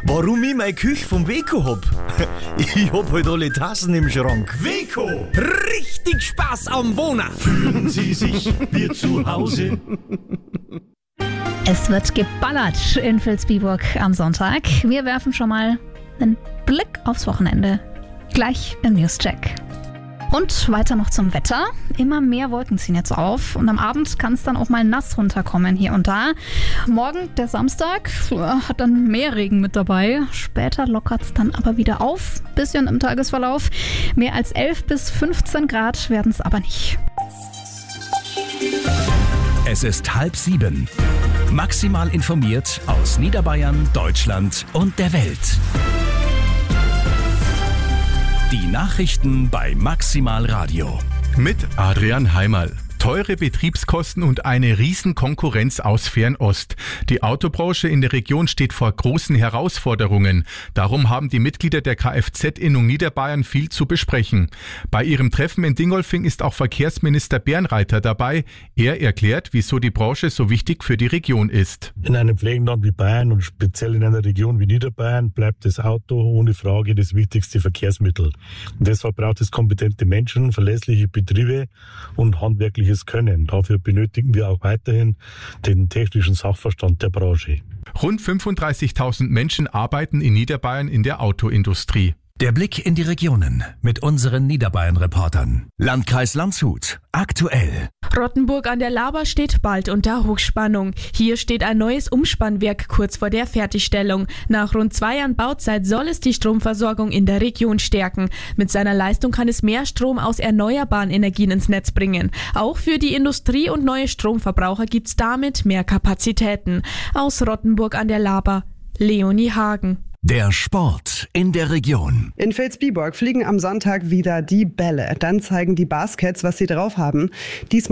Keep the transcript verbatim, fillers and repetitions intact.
Warum ich meine Küche vom Weco hab? Ich hab halt alle Tassen im Schrank. Weco, Richtig Spaß am Wohnen. fühlen Sie sich wie zu Hause? Es wird geballert in Vilsbiburg am Sonntag. Wir werfen schon mal einen Blick aufs Wochenende. Gleich im Newscheck. Und weiter noch zum Wetter. Immer mehr Wolken ziehen jetzt auf und am Abend kann es dann auch mal nass runterkommen hier und da. Morgen, der Samstag, hat dann mehr Regen mit dabei. Später lockert es dann aber wieder auf. Bisschen im Tagesverlauf. Mehr als elf bis fünfzehn Grad werden es aber nicht. Es ist halb sieben. Maximal informiert aus Niederbayern, Deutschland und der Welt. Die Nachrichten bei Maximal Radio. Mit Adrian Heimerl. Teure Betriebskosten und eine Riesenkonkurrenz aus Fernost. Die Autobranche in der Region steht vor großen Herausforderungen. Darum haben die Mitglieder der Kfz-Innung Niederbayern viel zu besprechen. Bei ihrem Treffen in Dingolfing ist auch Verkehrsminister Bernreiter dabei. Er erklärt, wieso die Branche so wichtig für die Region ist. In einem Flächenland wie Bayern und speziell in einer Region wie Niederbayern bleibt das Auto ohne Frage das wichtigste Verkehrsmittel. Und deshalb braucht es kompetente Menschen, verlässliche Betriebe und handwerkliche Können. Dafür benötigen wir auch weiterhin den technischen Sachverstand der Branche. Rund fünfunddreißigtausend Menschen arbeiten in Niederbayern in der Autoindustrie. Der Blick in die Regionen mit unseren Niederbayern-Reportern. Landkreis Landshut. Aktuell. Rottenburg an der Laber steht bald unter Hochspannung. Hier steht ein neues Umspannwerk kurz vor der Fertigstellung. Nach rund zwei Jahren Bauzeit soll es die Stromversorgung in der Region stärken. Mit seiner Leistung kann es mehr Strom aus erneuerbaren Energien ins Netz bringen. Auch für die Industrie und neue Stromverbraucher gibt's damit mehr Kapazitäten. Aus Rottenburg an der Laber, Leonie Hagen. Der Sport in der Region. In Vilsbiburg fliegen am Sonntag wieder die Bälle. Dann zeigen die Baskets, was sie drauf haben. Diesmal